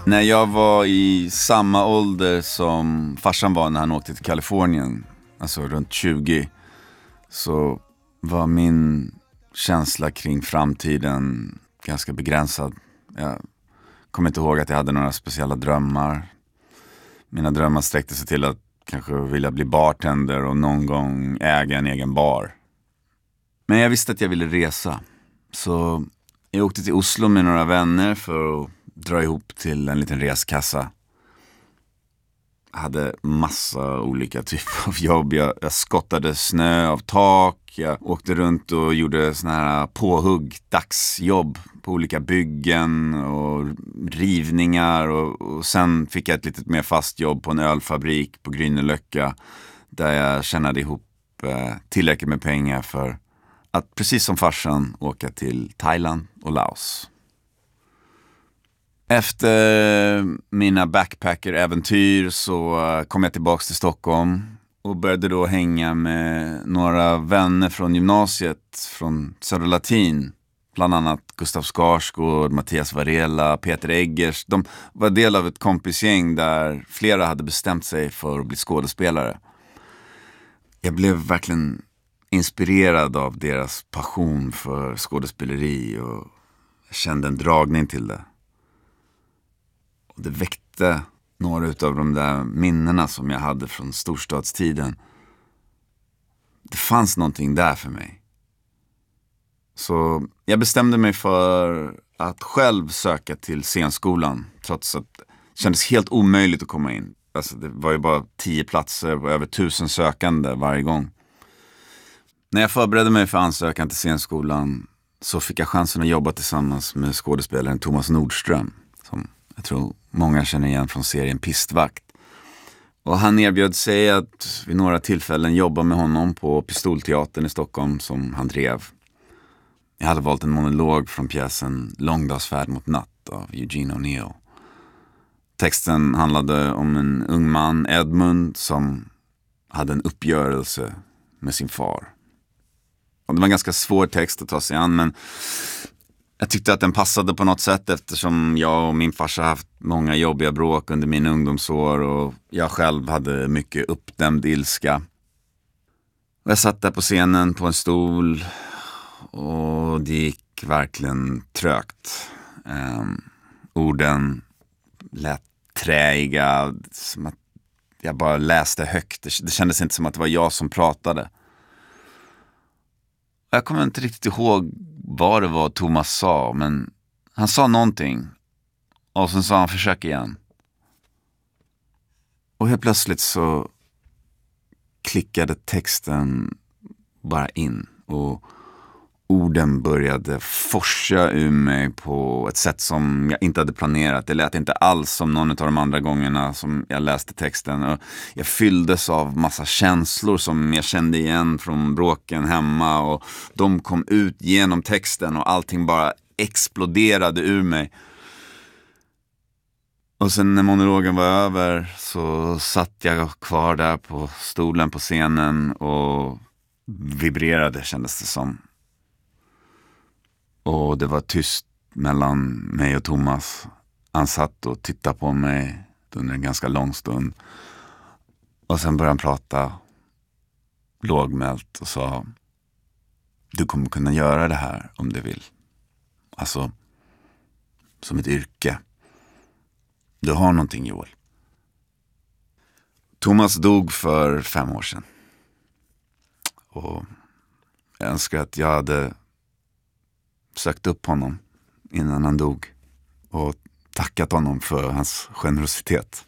När jag var i samma ålder som farsan var när han åkte till Kalifornien, alltså runt 20, så var min känsla kring framtiden ganska begränsad. Jag kommer inte ihåg att jag hade några speciella drömmar. Mina drömmar sträckte sig till att kanske vilja bli bartender och någon gång äga en egen bar. Men jag visste att jag ville resa. Så jag åkte till Oslo med några vänner för att dra ihop till en liten reskassa. Jag hade massa olika typer av jobb. Jag skottade snö av tak. Jag åkte runt och gjorde såna här påhugg, dagsjobb på olika byggen och rivningar. Och sen fick jag ett lite mer fast jobb på en ölfabrik på Grünerløkka, där jag tjänade ihop tillräckligt med pengar för att precis som farsan åka till Thailand och Laos. Efter mina backpacker-äventyr så kom jag tillbaka till Stockholm och började då hänga med några vänner från gymnasiet från Södra Latin. Bland annat Gustav Skarsgård, Mattias Varela, Peter Eggers. De var del av ett kompisgäng där flera hade bestämt sig för att bli skådespelare. Jag blev verkligen inspirerad av deras passion för skådespeleri och jag kände en dragning till det. Och det väckte några av de där minnena som jag hade från storstadstiden. Det fanns någonting där för mig. Så jag bestämde mig för att själv söka till scenskolan, trots att det kändes helt omöjligt att komma in. Alltså det var ju bara 10 platser och över 1000 sökande varje gång. När jag förberedde mig för ansökan till scenskolan så fick jag chansen att jobba tillsammans med skådespelaren Thomas Nordström, som jag tror många känner igen från serien Pistvakt. Och han erbjöd sig att vid några tillfällen jobba med honom på Pistolteatern i Stockholm som han drev. Jag hade valt en monolog från pjäsen Långdagsfärd mot natt av Eugene O'Neill. Texten handlade om en ung man, Edmund, som hade en uppgörelse med sin far. Och det var en ganska svår text att ta sig an, men jag tyckte att den passade på något sätt eftersom jag och min farsa haft många jobbiga bråk under mina ungdomsår och jag själv hade mycket uppdämd ilska. Och jag satt där på scenen på en stol och det gick verkligen trögt. Orden lät träiga, som att jag bara läste högt. Det kändes inte som att det var jag som pratade. Jag kommer inte riktigt ihåg vad det var Thomas sa, men han sa någonting och sen sa han försök igen. Och helt plötsligt så klickade texten bara in och orden började forsa ur mig på ett sätt som jag inte hade planerat. Det lät inte alls som någon av de andra gångerna som jag läste texten. Och jag fylldes av massa känslor som jag kände igen från bråken hemma. Och de kom ut genom texten och allting bara exploderade ur mig. Och sen när monologen var över så satt jag kvar där på stolen på scenen och vibrerade, kändes det som. Och det var tyst mellan mig och Thomas. Han satt och tittade på mig under en ganska lång stund. Och sen började han prata lågmält och sa: du kommer kunna göra det här om du vill. Alltså, som ett yrke. Du har någonting, Joel. Thomas dog för 5 år sedan. Och jag önskar att jag hade sökt upp honom innan han dog och tackat honom för hans generositet.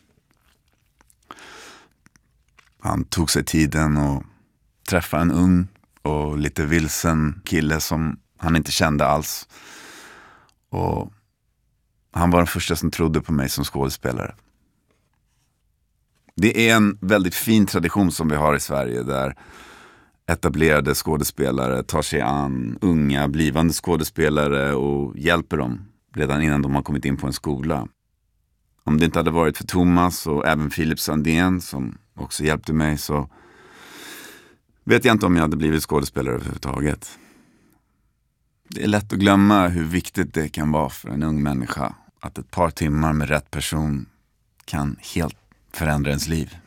Han tog sig tiden och träffade en ung och lite vilsen kille som han inte kände alls. Och han var den första som trodde på mig som skådespelare. Det är en väldigt fin tradition som vi har i Sverige där etablerade skådespelare tar sig an unga blivande skådespelare och hjälper dem redan innan de har kommit in på en skola. Om det inte hade varit för Thomas och även Filip Sandén som också hjälpte mig, så vet jag inte om jag hade blivit skådespelare överhuvudtaget. Det är lätt att glömma hur viktigt det kan vara för en ung människa att ett par timmar med rätt person kan helt förändra ens liv.